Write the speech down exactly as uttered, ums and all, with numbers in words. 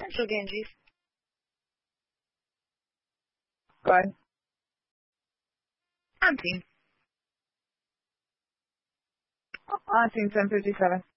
Central Ganges. Go ahead. On team. On team seven fifty-seven.